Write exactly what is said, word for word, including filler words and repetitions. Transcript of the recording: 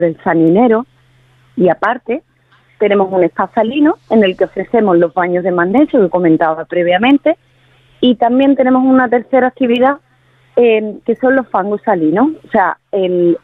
del salinero, y aparte tenemos un spa salino en el que ofrecemos los baños de magnesio que comentaba previamente, y también tenemos una tercera actividad eh, que son los fangos salinos. O sea, el,